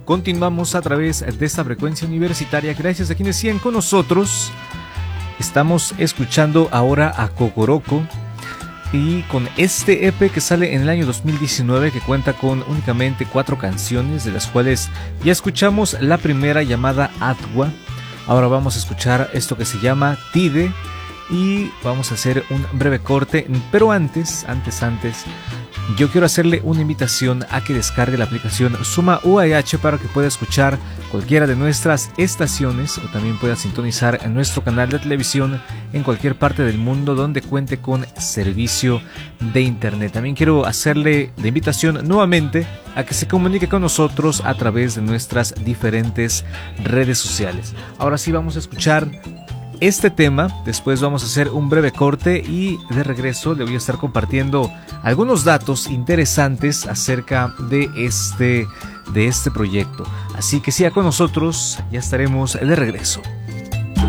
Continuamos a través de esta frecuencia universitaria. Gracias a quienes siguen con nosotros. Estamos escuchando ahora a Cocoroco y con este EP que sale en el año 2019, que cuenta con únicamente 4 canciones, de las cuales ya escuchamos la primera llamada Atwa. Ahora vamos a escuchar esto que se llama Tide y vamos a hacer un breve corte, pero antes, yo quiero hacerle una invitación a que descargue la aplicación Suma UAH para que pueda escuchar cualquiera de nuestras estaciones o también pueda sintonizar en nuestro canal de televisión en cualquier parte del mundo donde cuente con servicio de internet. También quiero hacerle la invitación nuevamente a que se comunique con nosotros a través de nuestras diferentes redes sociales. Ahora sí vamos a escuchar este tema, después vamos a hacer un breve corte y de regreso le voy a estar compartiendo algunos datos interesantes acerca de este proyecto. Así que siga con nosotros, ya estaremos de regreso.